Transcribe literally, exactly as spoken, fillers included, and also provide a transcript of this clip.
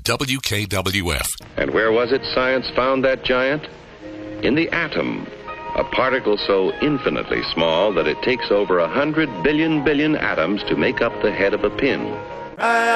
W K W F. And where was it science found that giant? In the atom, a particle so infinitely small that it takes over a hundred billion billion atoms to make up the head of a pin.